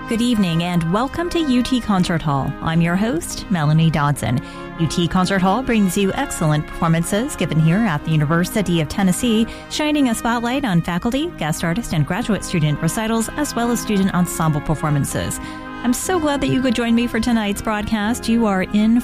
Good evening and welcome to UT Concert Hall. I'm your host, Melanie Dodson. UT Concert Hall brings you excellent performances given here at the University of Tennessee, shining a spotlight on faculty, guest artist, and graduate student recitals, as well as student ensemble performances. I'm so glad that you could join me for tonight's broadcast. You are in